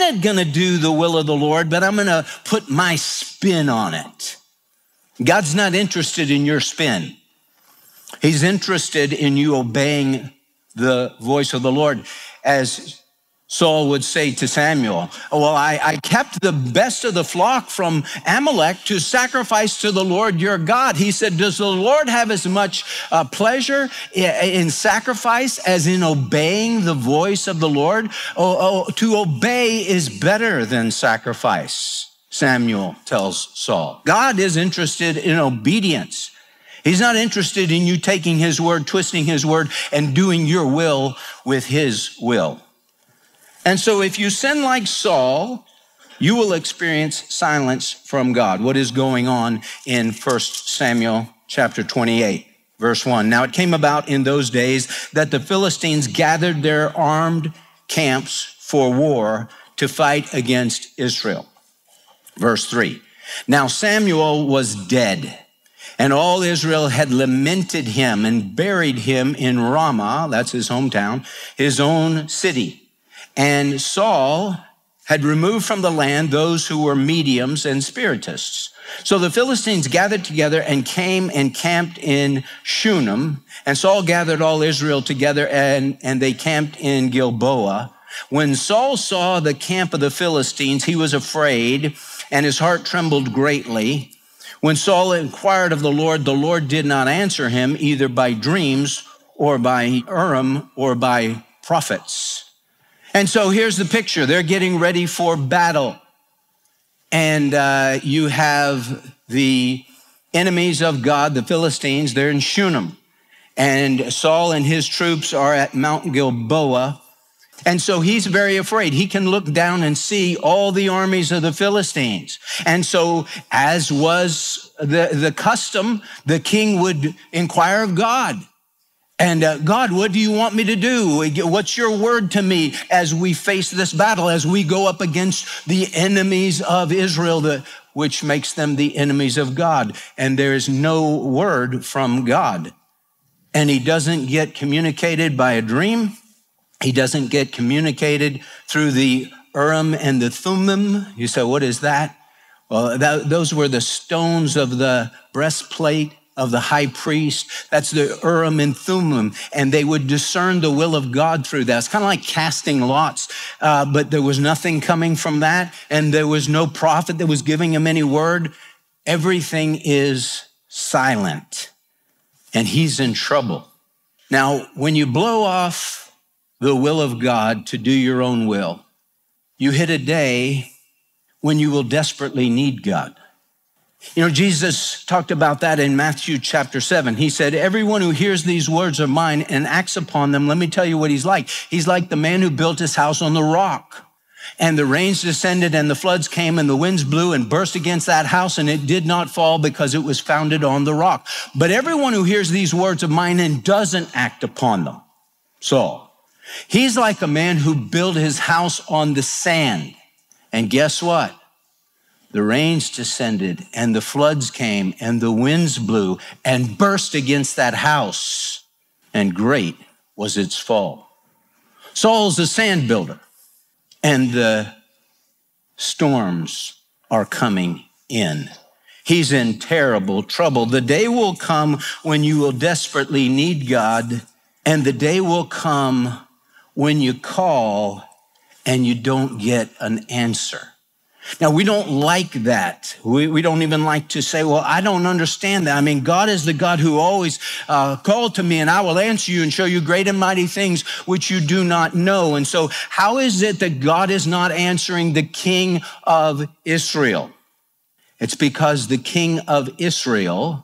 of going to do the will of the Lord, but I'm going to put my spin on it. God's not interested in your spin. He's interested in you obeying the voice of the Lord. As Saul would say to Samuel, well, I kept the best of the flock from Amalek to sacrifice to the Lord your God. He said, does the Lord have as much pleasure in sacrifice as in obeying the voice of the Lord? To obey is better than sacrifice, Samuel tells Saul. God is interested in obedience. He's not interested in you taking his word, twisting his word, and doing your will with his will. And so if you sin like Saul, you will experience silence from God. What is going on in 1 Samuel chapter 28, verse 1? Now it came about in those days that the Philistines gathered their armed camps for war to fight against Israel. Verse 3, now Samuel was dead, and all Israel had lamented him and buried him in Ramah, that's his hometown, his own city. And Saul had removed from the land those who were mediums and spiritists. So the Philistines gathered together and came and camped in Shunem. And Saul gathered all Israel together and they camped in Gilboa. When Saul saw the camp of the Philistines, he was afraid and his heart trembled greatly. When Saul inquired of the Lord did not answer him either by dreams or by Urim or by prophets. And so here's the picture. They're getting ready for battle. And you have the enemies of God, the Philistines, they're in Shunem. And Saul and his troops are at Mount Gilboa. And so he's very afraid. He can look down and see all the armies of the Philistines. And so, as was the custom, the king would inquire of God. And God, what do you want me to do? What's your word to me as we face this battle, as we go up against the enemies of Israel, which makes them the enemies of God? And there is no word from God. And he doesn't get communicated by a dream. He doesn't get communicated through the Urim and the Thummim. You say, what is that? Well, those were the stones of the breastplate of the high priest. That's the Urim and Thummim, and they would discern the will of God through that. It's kind of like casting lots, but there was nothing coming from that, and there was no prophet that was giving him any word. Everything is silent, and he's in trouble. Now, when you blow off the will of God to do your own will, you hit a day when you will desperately need God. You know, Jesus talked about that in Matthew chapter 7. He said, everyone who hears these words of mine and acts upon them, let me tell you what he's like. He's like the man who built his house on the rock. And the rains descended and the floods came and the winds blew and burst against that house, and it did not fall because it was founded on the rock. But everyone who hears these words of mine and doesn't act upon them, so he's like a man who built his house on the sand. And guess what? The rains descended and the floods came and the winds blew and burst against that house, and great was its fall. Saul's a sand builder, and the storms are coming in. He's in terrible trouble. The day will come when you will desperately need God, and the day will come when you call and you don't get an answer. Now, we don't like that. We don't even like to say, well, I don't understand that. I mean, God is the God who always called to me, and I will answer you and show you great and mighty things which you do not know. And so how is it that God is not answering the king of Israel? It's because the king of Israel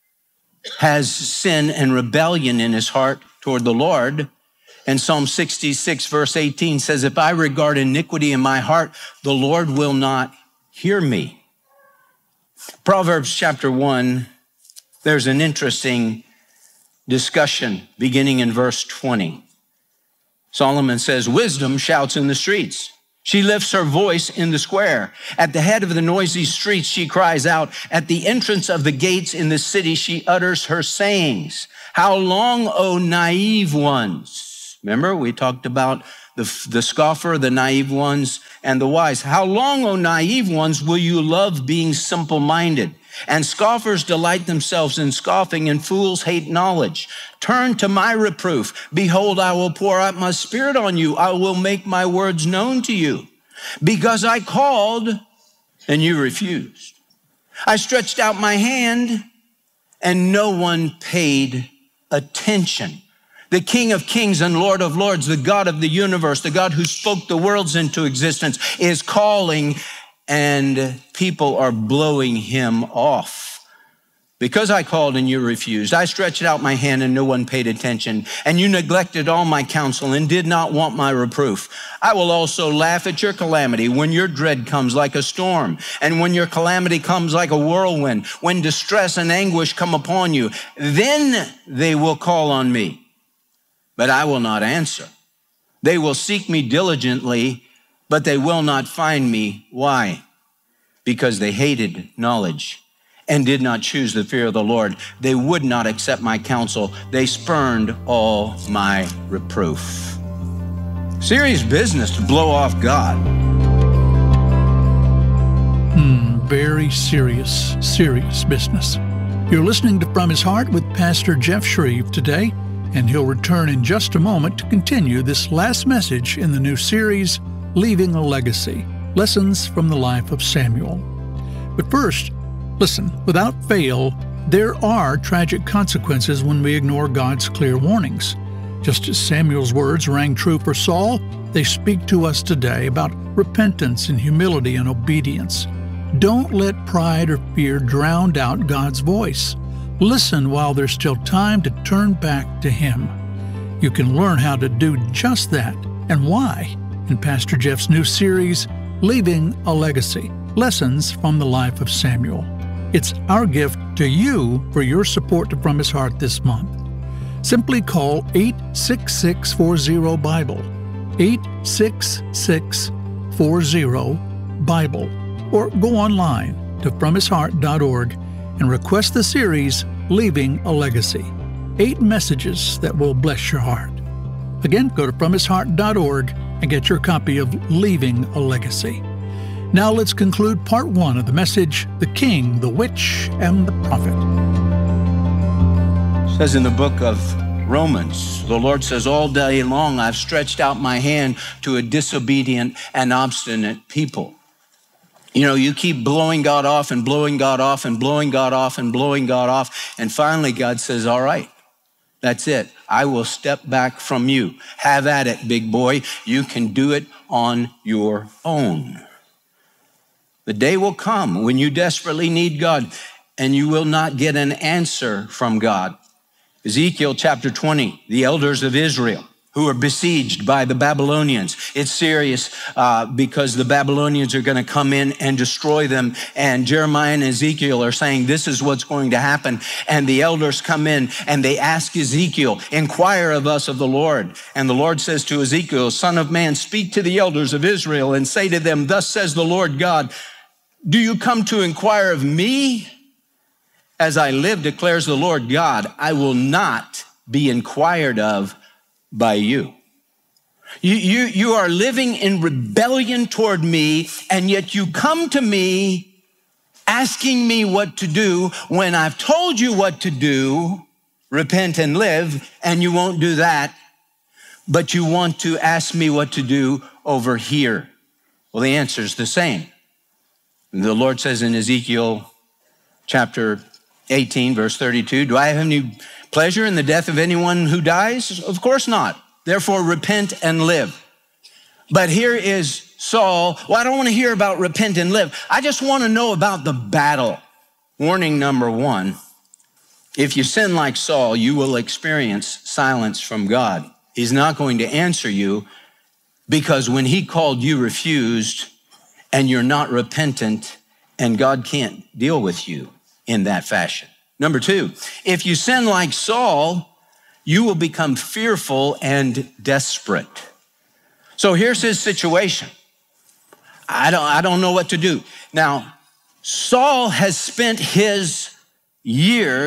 has sin and rebellion in his heart toward the Lord. And Psalm 66, verse 18 says, if I regard iniquity in my heart, the Lord will not hear me. Proverbs chapter 1, there's an interesting discussion beginning in verse 20. Solomon says, wisdom shouts in the streets. She lifts her voice in the square. At the head of the noisy streets, she cries out. At the entrance of the gates in the city, she utters her sayings. How long, O naive ones? Remember, we talked about the scoffer, the naive ones, and the wise. How long, O naive ones, will you love being simple-minded? And scoffers delight themselves in scoffing, and fools hate knowledge. Turn to my reproof. Behold, I will pour out my spirit on you. I will make my words known to you. Because I called, and you refused. I stretched out my hand, and no one paid attention. The King of Kings and Lord of Lords, the God of the universe, the God who spoke the worlds into existence, is calling, and people are blowing him off. Because I called and you refused. I stretched out my hand and no one paid attention. And you neglected all my counsel and did not want my reproof. I will also laugh at your calamity when your dread comes like a storm, and when your calamity comes like a whirlwind, when distress and anguish come upon you. Then they will call on me, but I will not answer. They will seek me diligently, but they will not find me. Why? Because they hated knowledge and did not choose the fear of the Lord. They would not accept my counsel. They spurned all my reproof. Serious business to blow off God. Very serious business. You're listening to From His Heart with Pastor Jeff Shreve today, and he'll return in just a moment to continue this last message in the new series, Leaving a Legacy, Lessons from the Life of Samuel. But first, listen, without fail, there are tragic consequences when we ignore God's clear warnings. Just as Samuel's words rang true for Saul, they speak to us today about repentance and humility and obedience. Don't let pride or fear drown out God's voice. Listen while there's still time to turn back to Him. You can learn how to do just that and why in Pastor Jeff's new series, Leaving a Legacy, Lessons from the Life of Samuel. It's our gift to you for your support to From His Heart this month. Simply call 866-40-BIBLE, 866-40-BIBLE, or go online to FromHisHeart.org and request the series, Leaving a Legacy, 8 messages that will bless your heart. Again, go to FromHisHeart.org and get your copy of Leaving a Legacy. Now let's conclude part 1 of the message, The King, the Witch, and the Prophet. It says in the book of Romans, the Lord says, all day long I've stretched out my hand to a disobedient and obstinate people. You know, you keep blowing God off and blowing God off and blowing God off and blowing God off. And finally, God says, all right, that's it. I will step back from you. Have at it, big boy. You can do it on your own. The day will come when you desperately need God and you will not get an answer from God. Ezekiel chapter 20, the elders of Israel who are besieged by the Babylonians. It's serious because the Babylonians are going to come in and destroy them. And Jeremiah and Ezekiel are saying, this is what's going to happen. And the elders come in and they ask Ezekiel, inquire of us of the Lord. And the Lord says to Ezekiel, Son of man, speak to the elders of Israel and say to them, thus says the Lord God, do you come to inquire of me? As I live, declares the Lord God, I will not be inquired of by you. You are living in rebellion toward me, and yet you come to me asking me what to do when I've told you what to do, repent and live, and you won't do that, but you want to ask me what to do over here. Well, the answer is the same. The Lord says in Ezekiel chapter 18, verse 32, do I have any pleasure in the death of anyone who dies? Of course not. Therefore, repent and live. But here is Saul. Well, I don't want to hear about repent and live. I just want to know about the battle. Warning number 1, if you sin like Saul, you will experience silence from God. He's not going to answer you because when he called, you refused, and you're not repentant, and God can't deal with you in that fashion. Number 2, if you sin like Saul, you will become fearful and desperate. So here's his situation. I don't know what to do. Now, Saul has spent his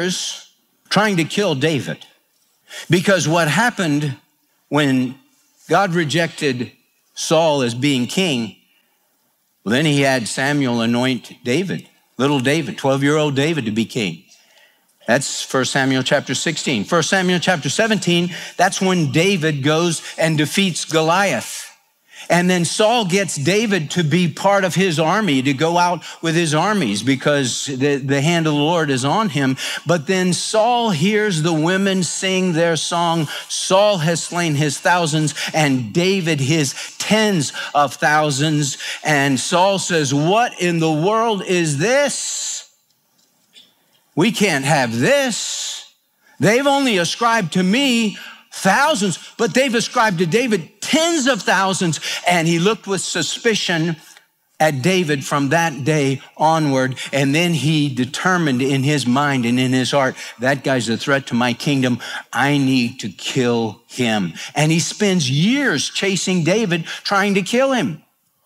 years trying to kill David because what happened when God rejected Saul as being king. Well, then he had Samuel anoint David, little David, 12-year-old David, to be king. That's 1 Samuel chapter 16. 1 Samuel chapter 17, that's when David goes and defeats Goliath. And then Saul gets David to be part of his army, to go out with his armies, because the hand of the Lord is on him. But then Saul hears the women sing their song, Saul has slain his thousands and David his tens of thousands. And Saul says, what in the world is this? We can't have this. They've only ascribed to me thousands, but they've ascribed to David tens of thousands. And he looked with suspicion at David from that day onward. And then he determined in his mind and in his heart, that guy's a threat to my kingdom. I need to kill him. And he spends years chasing David, trying to kill him.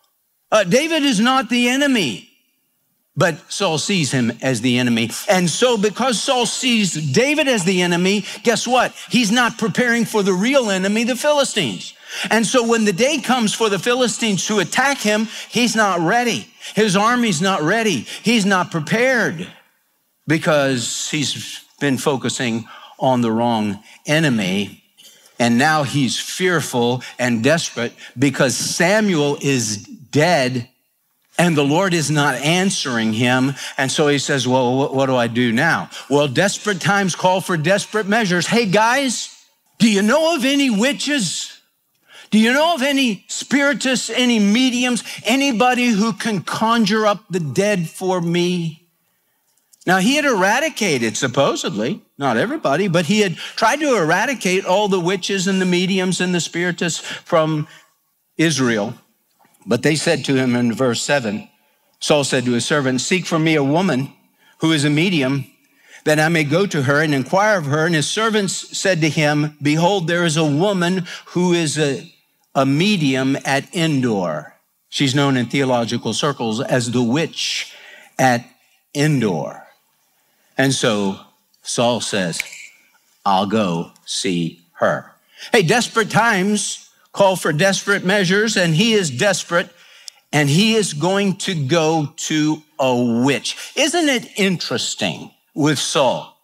David is not the enemy, but Saul sees him as the enemy. And so because Saul sees David as the enemy, guess what? He's not preparing for the real enemy, the Philistines. And so when the day comes for the Philistines to attack him, he's not ready. His army's not ready. He's not prepared because he's been focusing on the wrong enemy. And now he's fearful and desperate because Samuel is dead and the Lord is not answering him. And so he says, well, what do I do now? Well, desperate times call for desperate measures. Hey, guys, do you know of any witches? Do you know of any spiritists, any mediums, anybody who can conjure up the dead for me? Now, he had eradicated, supposedly, not everybody, but he had tried to eradicate all the witches and the mediums and the spiritists from Israel. But they said to him in verse 7, Saul said to his servant, seek for me a woman who is a medium, that I may go to her and inquire of her. And his servants said to him, behold, there is a woman who is a medium at Endor. She's known in theological circles as the witch at Endor. And so Saul says, I'll go see her. Hey, desperate times call for desperate measures, and he is desperate, and he is going to go to a witch. Isn't it interesting with Saul?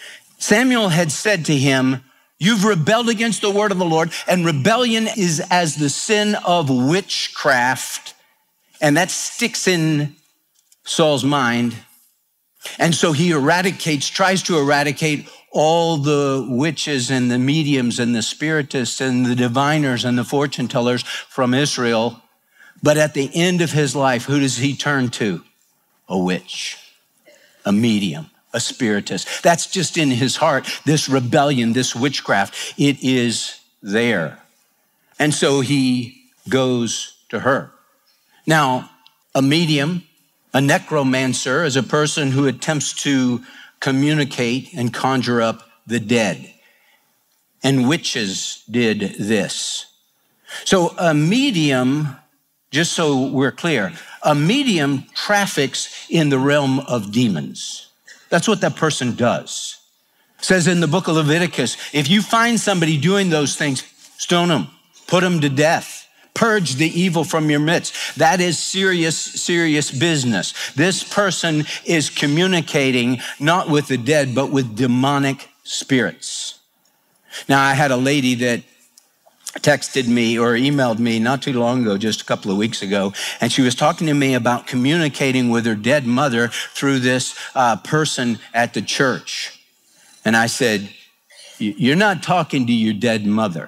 Samuel had said to him, you've rebelled against the word of the Lord, and rebellion is as the sin of witchcraft, and that sticks in Saul's mind. And so he tries to eradicate all the witches and the mediums and the spiritists and the diviners and the fortune tellers from Israel. But at the end of his life, who does he turn to? A witch, a medium, a spiritist. That's just in his heart, this rebellion, this witchcraft. It is there. And so he goes to her. Now, a medium, a necromancer, is a person who attempts to communicate and conjure up the dead. And witches did this. So a medium, just so we're clear, a medium traffics in the realm of demons. That's what that person does. It says in the book of Leviticus, if you find somebody doing those things, stone them, put them to death. Purge the evil from your midst. That is serious, serious business. This person is communicating not with the dead, but with demonic spirits. Now, I had a lady that texted me or emailed me not too long ago, just a couple of weeks ago, and she was talking to me about communicating with her dead mother through this person at the church. And I said, you're not talking to your dead mother.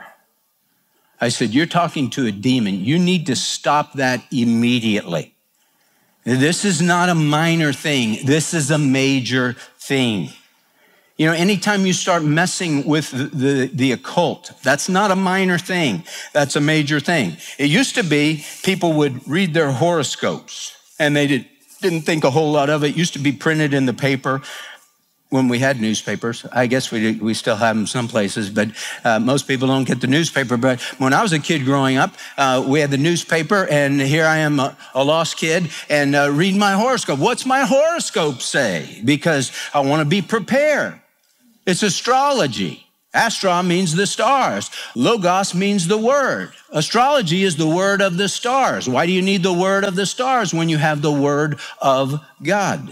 I said, you're talking to a demon. You need to stop that immediately. This is not a minor thing. This is a major thing. You know, anytime you start messing with the occult, that's not a minor thing. That's a major thing. It used to be people would read their horoscopes, and they didn't think a whole lot of it. It used to be printed in the paper. When we had newspapers, I guess we still have them some places, but most people don't get the newspaper. But when I was a kid growing up, we had the newspaper, and here I am, a lost kid, and read my horoscope. What's my horoscope say? Because I want to be prepared. It's astrology. Astra means the stars. Logos means the word. Astrology is the word of the stars. Why do you need the word of the stars when you have the word of God?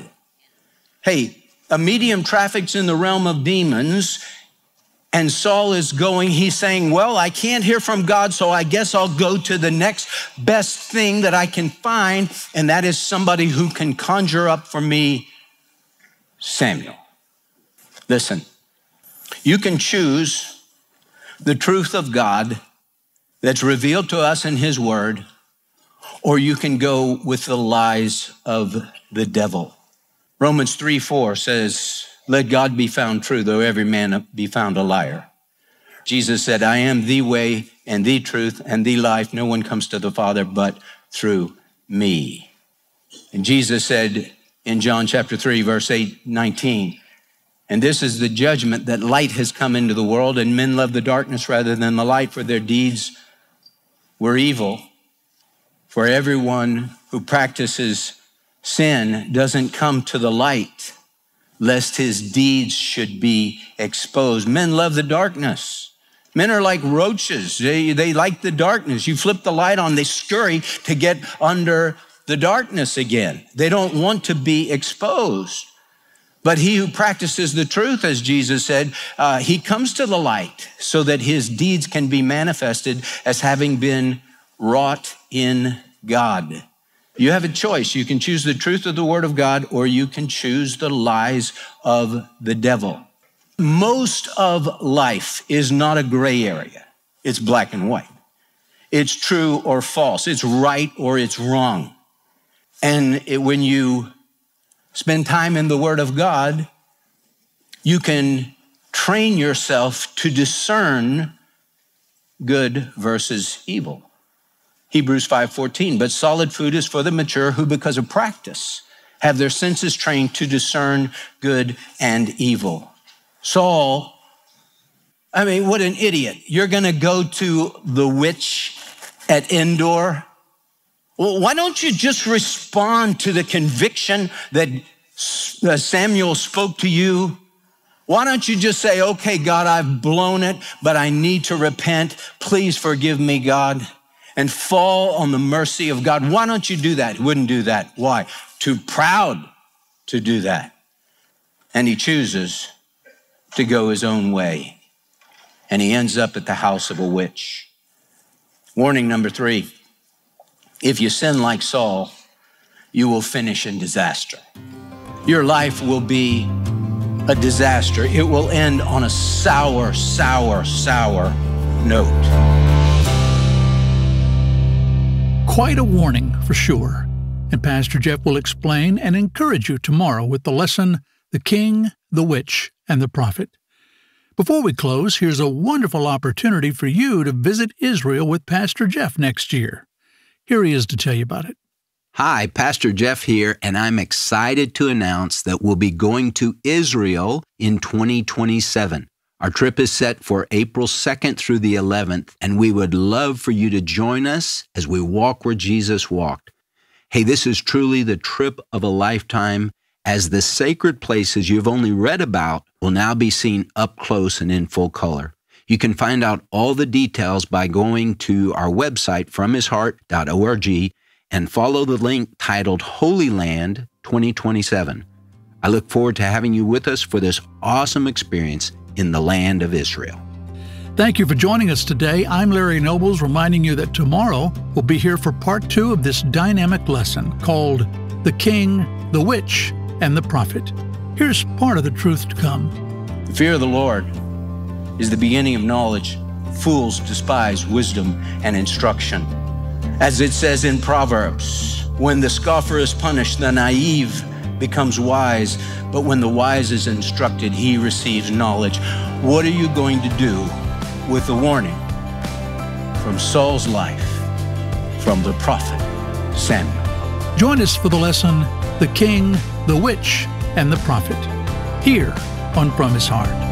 Hey, a medium traffics in the realm of demons, and Saul is going, he's saying, well, I can't hear from God, so I guess I'll go to the next best thing that I can find, and that is somebody who can conjure up for me Samuel. Listen, you can choose the truth of God that's revealed to us in his word, or you can go with the lies of the devil. Romans 3:4 says, let God be found true, though every man be found a liar. Jesus said, I am the way and the truth and the life. No one comes to the Father but through me. And Jesus said in John chapter 3, verse 19, and this is the judgment, that light has come into the world, and men love the darkness rather than the light, for their deeds were evil. For everyone who practices sin doesn't come to the light, lest his deeds should be exposed. Men love the darkness. Men are like roaches. They like the darkness. You flip the light on, they scurry to get under the darkness again. They don't want to be exposed. But he who practices the truth, as Jesus said, he comes to the light so that his deeds can be manifested as having been wrought in God. You have a choice. You can choose the truth of the word of God, or you can choose the lies of the devil. Most of life is not a gray area. It's black and white. It's true or false. It's right or it's wrong. And when you spend time in the word of God, you can train yourself to discern good versus evil. Hebrews 5:14, but solid food is for the mature who, because of practice, have their senses trained to discern good and evil. Saul, what an idiot. You're going to go to the witch at Endor? Well, why don't you just respond to the conviction that Samuel spoke to you? Why don't you just say, okay, God, I've blown it, but I need to repent. Please forgive me, God, and fall on the mercy of God. Why don't you do that? He wouldn't do that. Why? Too proud to do that. And he chooses to go his own way. And he ends up at the house of a witch. Warning number 3. If you sin like Saul, you will finish in disaster. Your life will be a disaster. It will end on a sour, sour, sour note. Quite a warning for sure. And Pastor Jeff will explain and encourage you tomorrow with the lesson, The King, the Witch, and the Prophet. Before we close, here's a wonderful opportunity for you to visit Israel with Pastor Jeff next year. Here he is to tell you about it. Hi, Pastor Jeff here, and I'm excited to announce that we'll be going to Israel in 2027. Our trip is set for April 2nd through the 11th, and we would love for you to join us as we walk where Jesus walked. Hey, this is truly the trip of a lifetime, as the sacred places you've only read about will now be seen up close and in full color. You can find out all the details by going to our website, fromhisheart.org, and follow the link titled Holy Land 2027. I look forward to having you with us for this awesome experience in the land of Israel. Thank you for joining us today. I'm Larry Nobles, reminding you that tomorrow we'll be here for part 2 of this dynamic lesson called The King, the Witch, and the Prophet. Here's part of the truth to come. The fear of the Lord is the beginning of knowledge. Fools despise wisdom and instruction. As it says in Proverbs, when the scoffer is punished, the naive becomes wise, but when the wise is instructed, he receives knowledge. What are you going to do with the warning from Saul's life, from the prophet Samuel? Join us for the lesson, The King, the Witch, and the Prophet, here on From His Heart.